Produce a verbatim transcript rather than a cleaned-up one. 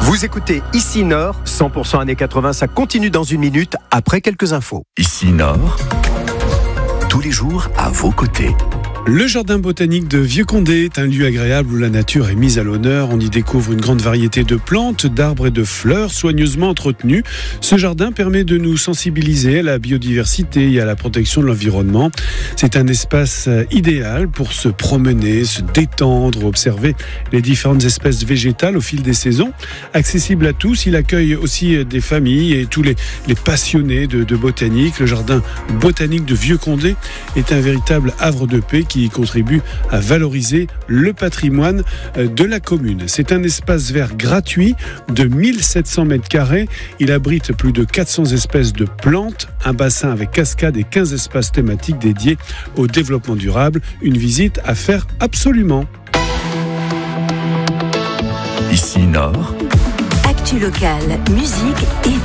Vous écoutez Ici Nord, cent pour cent années quatre-vingts, ça continue dans une minute, après quelques infos. Ici Nord, tous les jours à vos côtés. Le jardin botanique de Vieux-Condé est un lieu agréable où la nature est mise à l'honneur. On y découvre une grande variété de plantes, d'arbres et de fleurs soigneusement entretenus. Ce jardin permet de nous sensibiliser à la biodiversité et à la protection de l'environnement. C'est un espace idéal pour se promener, se détendre, observer les différentes espèces végétales au fil des saisons. Accessible à tous, il accueille aussi des familles et tous les, les passionnés de, de botanique. Le jardin botanique de Vieux-Condé est un véritable havre de paix qui qui contribue à valoriser le patrimoine de la commune. C'est un espace vert gratuit de mille sept cents mètres carrés. Il abrite plus de quatre cents espèces de plantes, un bassin avec cascade et quinze espaces thématiques dédiés au développement durable. Une visite à faire absolument. Ici Nord. Actu locale, musique et